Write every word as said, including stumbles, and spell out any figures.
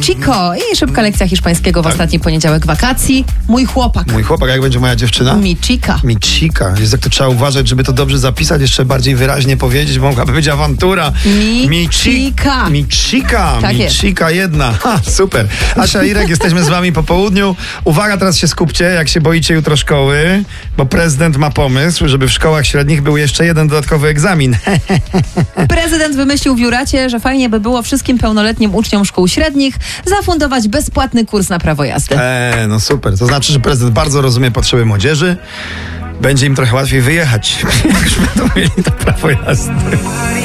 Chico i szybka lekcja hiszpańskiego w tak. ostatni poniedziałek wakacji. Mój chłopak. Mój chłopak, jak będzie moja dziewczyna? Michika. Michika. Jest jak to trzeba uważać, żeby to dobrze zapisać, jeszcze bardziej wyraźnie powiedzieć, bo mogłaby być awantura. Michika. Michika. Tak Michika jedna. Ha, super. Asia, Irek, jesteśmy z wami po południu. Uwaga, teraz się skupcie, jak się boicie jutro szkoły, bo prezydent ma pomysł, żeby w szkołach średnich był jeszcze jeden dodatkowy egzamin. Prezydent wymyślił w Juracie, że fajnie by było wszystkim pełnoletnim uczniom szkół średnich zafundować bezpłatny kurs na prawo jazdy. Eee, no super. To znaczy, że prezydent bardzo rozumie potrzeby młodzieży. Będzie im trochę łatwiej wyjechać, jak już będą mieli to prawo jazdy.